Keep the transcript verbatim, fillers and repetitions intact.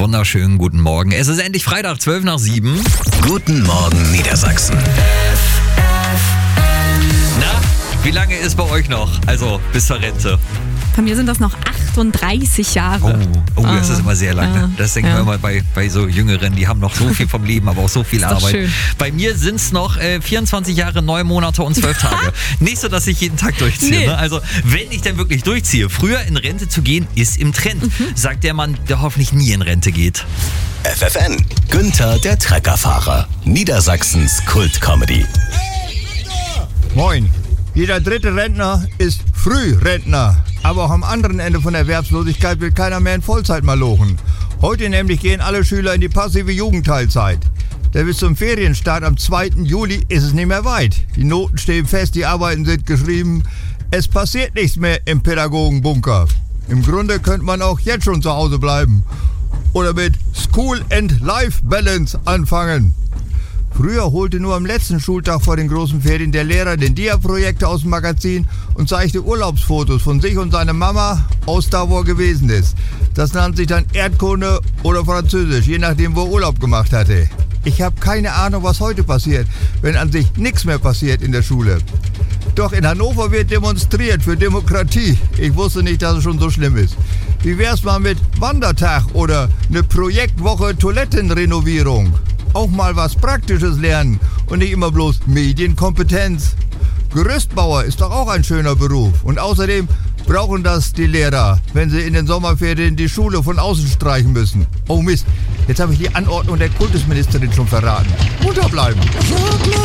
wunderschönen guten Morgen. Es ist endlich Freitag, zwölf nach sieben. Guten Morgen Niedersachsen. Na, wie lange ist bei euch noch? Also bis zur Rente? Bei mir sind das noch achtunddreißig Jahre. Oh, oh das ist immer sehr lange. Ah, Das denken ja. wir immer bei, bei so Jüngeren, die haben noch so viel vom Leben, aber auch so viel Ist doch Arbeit. schön. Bei mir sind es noch äh, vierundzwanzig Jahre, neun Monate und zwölf Tage. Nicht so, dass ich jeden Tag durchziehe. Nee. Ne? Also wenn ich denn wirklich durchziehe, früher in Rente zu gehen, ist im Trend, sagt der Mann, der hoffentlich nie in Rente geht. F F N, Günther der Treckerfahrer. Niedersachsens Kultcomedy. Moin. Jeder dritte Rentner ist Frührentner. Aber auch am anderen Ende von der Erwerbslosigkeit will keiner mehr in Vollzeit malochen. Heute nämlich gehen alle Schüler in die passive Jugendteilzeit. Denn bis zum Ferienstart am zweiten Juli ist es nicht mehr weit. Die Noten stehen fest, die Arbeiten sind geschrieben. Es passiert nichts mehr im Pädagogenbunker. Im Grunde könnte man auch jetzt schon zu Hause bleiben. Oder mit School and Life Balance anfangen. Früher holte nur am letzten Schultag vor den großen Ferien der Lehrer den Dia-Projektor aus dem Magazin und zeigte Urlaubsfotos von sich und seiner Mama aus da, wo er gewesen ist. Das nannte sich dann Erdkunde oder Französisch, je nachdem, wo er Urlaub gemacht hatte. Ich habe keine Ahnung, was heute passiert, wenn an sich nichts mehr passiert in der Schule. Doch in Hannover wird demonstriert für Demokratie. Ich wusste nicht, dass es schon so schlimm ist. Wie wär's mal mit Wandertag oder eine Projektwoche Toilettenrenovierung? Auch mal was Praktisches lernen und nicht immer bloß Medienkompetenz. Gerüstbauer ist doch auch ein schöner Beruf. Und außerdem brauchen das die Lehrer, wenn sie in den Sommerferien die Schule von außen streichen müssen. Oh Mist, jetzt habe ich die Anordnung der Kultusministerin schon verraten. Unterbleiben.